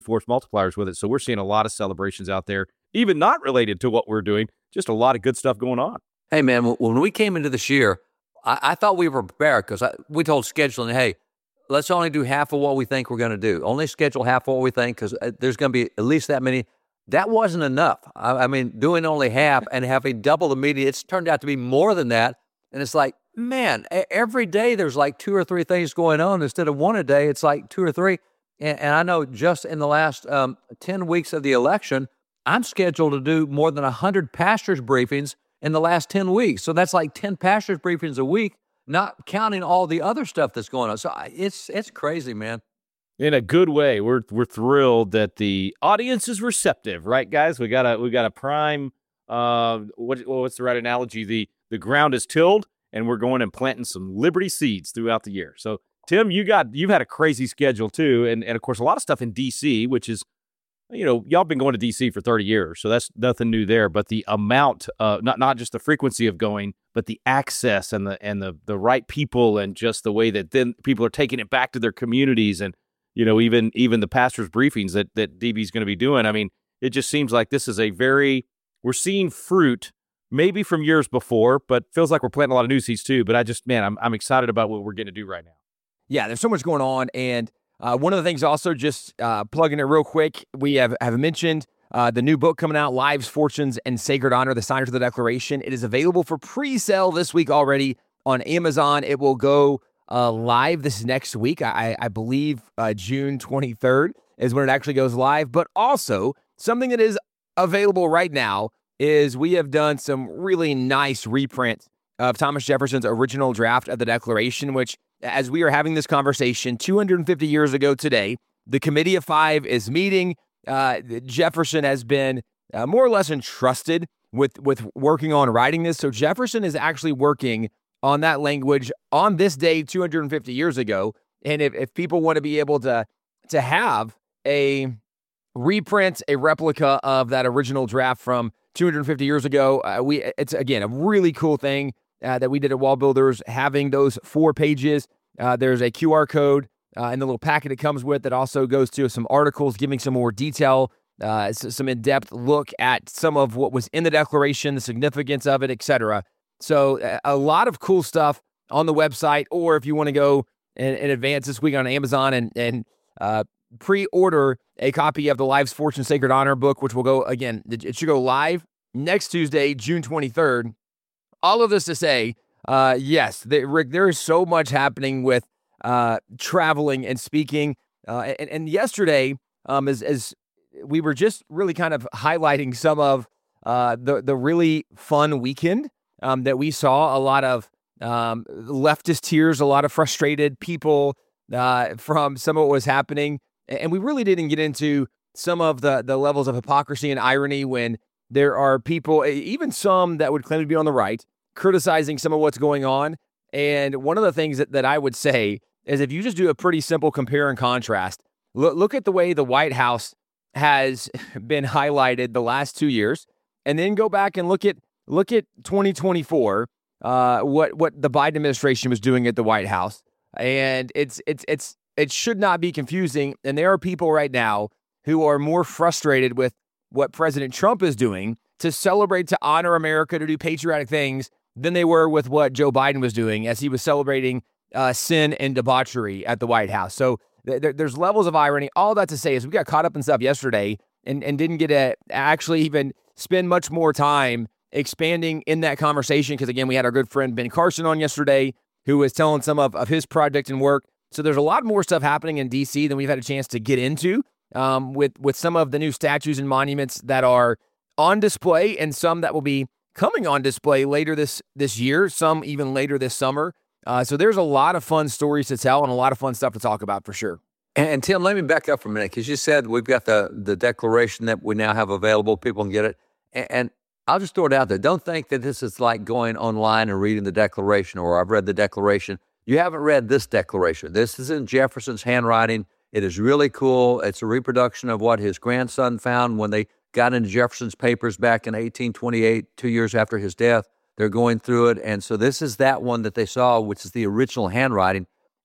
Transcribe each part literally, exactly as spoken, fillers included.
force multipliers with it. So we're seeing a lot of celebrations out there, even not related to what we're doing, just a lot of good stuff going on. Hey, man, when we came into this year, I, I thought we were prepared because we told scheduling, hey, let's only do half of what we think we're going to do. Only schedule half of what we think because there's going to be at least that many. That wasn't enough. I, I mean, doing only half and having double the media, it's turned out to be more than that. And it's like, man, every day there's like two or three things going on. Instead of one a day, it's like two or three. And, and I know just in the last um, ten weeks of the election, I'm scheduled to do more than one hundred pastors' briefings in the last ten weeks. So that's like ten pastors' briefings a week, not counting all the other stuff that's going on. So it's it's crazy, man. In a good way. We're we're thrilled that the audience is receptive, right, guys? We got a we got a prime. Uh, what what's the right analogy? The the ground is tilled, and we're going and planting some Liberty seeds throughout the year. So, Tim, you got you've had a crazy schedule too, and and of course a lot of stuff in D C, which is, you know, y'all been going to D C for thirty years, so that's nothing new there. But the amount, uh, not not just the frequency of going, but the access and the and the the right people, and just the way that then people are taking it back to their communities, and you know, even even the pastors' briefings that that D B's going to be doing. I mean, it just seems like this is a very, we're seeing fruit, maybe from years before, but feels like we're planting a lot of new seeds too. But I just, man, I'm I'm excited about what we're going to do right now. Yeah, there's so much going on, and uh, one of the things also, just uh, plugging it real quick, we have have mentioned uh, the new book coming out, Lives, Fortunes, and Sacred Honor: The Signers of the Declaration. It is available for pre-sale this week already on Amazon. It will go Uh, live this next week. I, I believe uh, June twenty-third is when it actually goes live. But also, something that is available right now is we have done some really nice reprints of Thomas Jefferson's original draft of the Declaration, which, as we are having this conversation two hundred fifty years ago today, the Committee of Five is meeting. Uh, Jefferson has been uh, more or less entrusted with, with working on writing this. So Jefferson is actually working on that language on this day two hundred fifty years ago. And if, if people want to be able to to have a reprint, a replica of that original draft from two hundred fifty years ago, uh, we it's, again, a really cool thing uh, that we did at Wall Builders, having those four pages. Uh, there's a Q R code uh, in the little packet it comes with that also goes to some articles giving some more detail, uh, some in-depth look at some of what was in the Declaration, the significance of it, et cetera. So a lot of cool stuff on the website, or if you want to go in, in advance this week on Amazon and, and uh, pre-order a copy of the Lives, Fortune, Sacred Honor book, which will go, again, it should go live next Tuesday, June twenty-third. All of this to say, uh, yes, the, Rick, there is so much happening with uh, traveling and speaking. Uh, and, and yesterday, um, as, as we were just really kind of highlighting some of uh, the, the really fun weekend Um, that we saw, a lot of um, leftist tears, a lot of frustrated people uh, from some of what was happening. And we really didn't get into some of the, the levels of hypocrisy and irony when there are people, even some that would claim to be on the right, criticizing some of what's going on. And one of the things that, that I would say is, if you just do a pretty simple compare and contrast, look, look at the way the White House has been highlighted the last two years, and then go back and look at Look at twenty twenty-four, uh, what what the Biden administration was doing at the White House, and it's it's it's it should not be confusing. And there are people right now who are more frustrated with what President Trump is doing to celebrate, to honor America, to do patriotic things, than they were with what Joe Biden was doing as he was celebrating uh, sin and debauchery at the White House. So th- there's levels of irony. All that to say is we got caught up in stuff yesterday and and didn't get to actually even spend much more time expanding in that conversation, because, again, we had our good friend Ben Carson on yesterday, who was telling some of, of his project and work. So there's a lot more stuff happening in D C than we've had a chance to get into, um, with, with some of the new statues and monuments that are on display, and some that will be coming on display later this, this year, some even later this summer. Uh, so there's a lot of fun stories to tell and a lot of fun stuff to talk about for sure. And, and Tim, let me back up for a minute, because you said we've got the, the Declaration that we now have available. People can get it. And, and I'll just throw it out there. Don't think that this is like going online and reading the Declaration, or I've read the Declaration. You haven't read this Declaration. This is in Jefferson's handwriting. It is really cool. It's a reproduction of what his grandson found when they got into Jefferson's papers back in eighteen twenty-eight, two years after his death. They're going through it. And so this is that one that they saw, which is the original handwriting.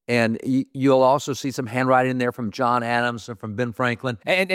And y- you'll also see some handwriting in there from John Adams and from Ben Franklin. And,